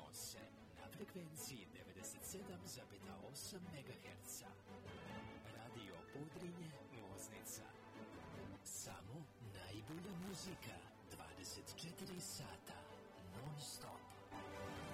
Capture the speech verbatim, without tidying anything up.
Čujemo se na frekvenciji devedeset sedam zarez osam megaherca. Radio Podrinje, Loznica. Samo najbolja muzika, dvadeset četiri sata, non stop.